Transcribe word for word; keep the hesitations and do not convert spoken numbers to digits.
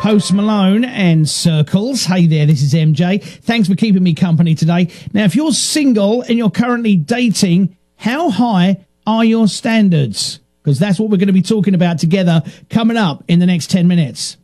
Post Malone and Circles. Hey there, this is M J. Thanks for keeping me company today. Now, if you're single and you're currently dating, how high are your standards? Because that's what we're going to be talking about together coming up in the next ten minutes.